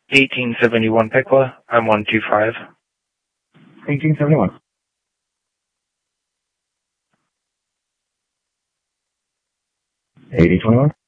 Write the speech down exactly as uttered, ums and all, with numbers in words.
eighteen seventy-one Pecla, I'm one two five. eighteen seventy-one. eighty twenty-one.